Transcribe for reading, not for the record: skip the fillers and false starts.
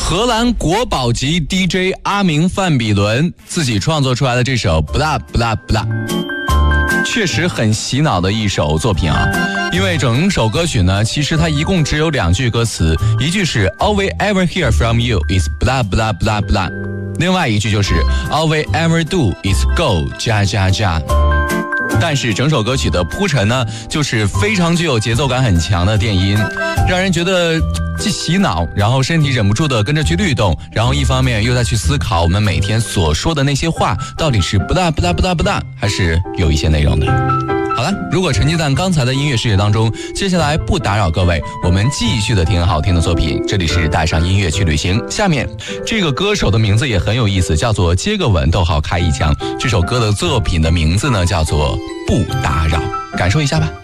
荷兰国宝级 DJ 阿明范比伦自己创作出来的这首不啦不啦不啦，确实很洗脑的一首作品啊。因为整首歌曲呢，其实它一共只有2句歌词，一句是 All we ever hear from you is blah blah blah blah， 另外一句就是 All we ever do is go 加加加。但是整首歌曲的铺陈呢，就是非常具有节奏感很强的电音，让人觉得既洗脑，然后身体忍不住的跟着去律动，然后一方面又在去思考我们每天所说的那些话到底是不大不大不大不大，还是有一些内容的。好了，如果沉浸在刚才的音乐世界当中，接下来不打扰各位，我们继续的听好听的作品。这里是带上音乐去旅行。下面这个歌手的名字也很有意思，叫做接个吻，逗号开一枪。这首歌的作品的名字呢，叫做不打扰，感受一下吧。